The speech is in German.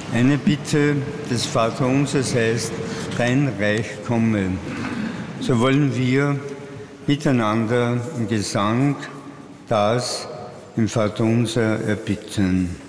Eine Bitte des Vaterunsers heißt, dein Reich komme. So wollen wir miteinander im Gesang das im Vaterunser erbitten.